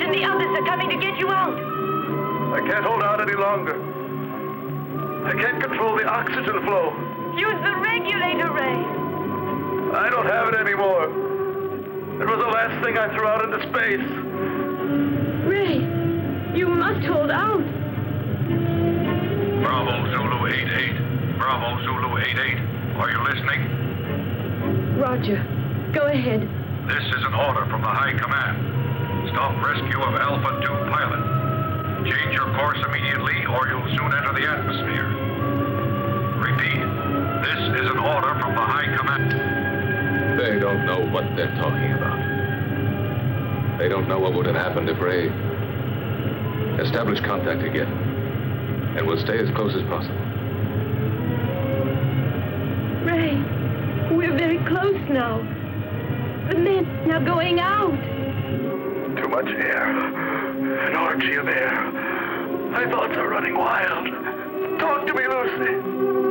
Captain, the others are coming to get you out. I can't hold out any longer. I can't control the oxygen flow. Use the regulator, Ray. I don't have it anymore. It was the last thing I threw out into space. Ray, you must hold out. Bravo Zulu 88. Bravo Zulu 88. Are you listening? Roger. Go ahead. This is an order from the High Command. Stop rescue of Alpha 2 pilot. Change your course immediately or you'll soon enter the atmosphere. Repeat. This is an order from the High Command. They don't know what they're talking about. They don't know what would have happened if Ray... Establish contact again. And we'll stay as close as possible. Ray, we're very close now. The men are going out. Too much air. An orgy of air. My thoughts are running wild. Talk to me, Lucy.